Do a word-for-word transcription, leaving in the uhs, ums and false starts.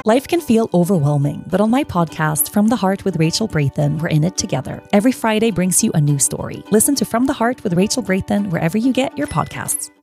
Life can feel overwhelming, but on my podcast, From the Heart with Rachel Braithen, we're in it together. Every Friday brings you a new story. Listen to From the Heart with Rachel Braithen wherever you get your podcasts.